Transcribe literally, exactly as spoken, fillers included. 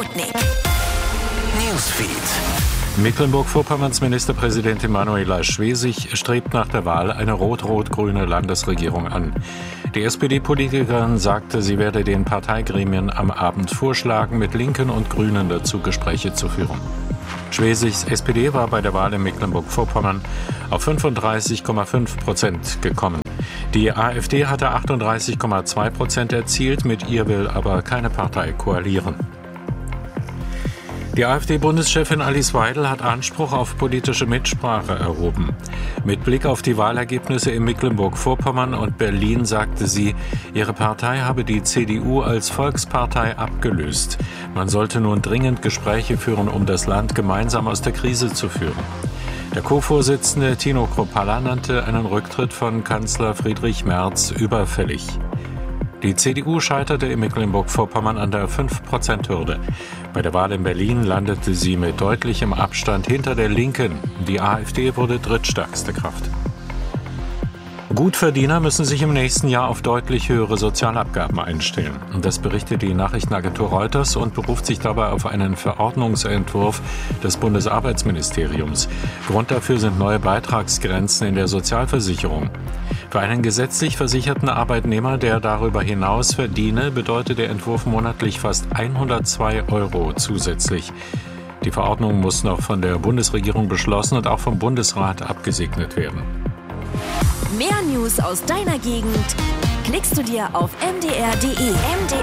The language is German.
Sputnik Newsfeed. Mecklenburg-Vorpommerns Ministerpräsidentin Manuela Schwesig strebt nach der Wahl eine rot-rot-grüne Landesregierung an. Die S P D-Politikerin sagte, sie werde den Parteigremien am Abend vorschlagen, mit Linken und Grünen dazu Gespräche zu führen. Schwesigs S P D war bei der Wahl in Mecklenburg-Vorpommern auf fünfunddreißig Komma fünf Prozent gekommen. Die AfD hatte achtunddreißig Komma zwei Prozent erzielt, mit ihr will aber keine Partei koalieren. Die AfD-Bundeschefin Alice Weidel hat Anspruch auf politische Mitsprache erhoben. Mit Blick auf die Wahlergebnisse in Mecklenburg-Vorpommern und Berlin sagte sie, ihre Partei habe die C D U als Volkspartei abgelöst. Man sollte nun dringend Gespräche führen, um das Land gemeinsam aus der Krise zu führen. Der Co-Vorsitzende Tino Kruppalla nannte einen Rücktritt von Kanzler Friedrich Merz überfällig. Die C D U scheiterte in Mecklenburg-Vorpommern an der fünf Prozent Hürde. Bei der Wahl in Berlin landete sie mit deutlichem Abstand hinter der Linken. Die AfD wurde drittstärkste Kraft. Gutverdiener müssen sich im nächsten Jahr auf deutlich höhere Sozialabgaben einstellen. Das berichtet die Nachrichtenagentur Reuters und beruft sich dabei auf einen Verordnungsentwurf des Bundesarbeitsministeriums. Grund dafür sind neue Beitragsgrenzen in der Sozialversicherung. Für einen gesetzlich versicherten Arbeitnehmer, der darüber hinaus verdiene, bedeutet der Entwurf monatlich fast hundertzwei Euro zusätzlich. Die Verordnung muss noch von der Bundesregierung beschlossen und auch vom Bundesrat abgesegnet werden. Mehr News aus deiner Gegend klickst du dir auf m d r punkt d e. M D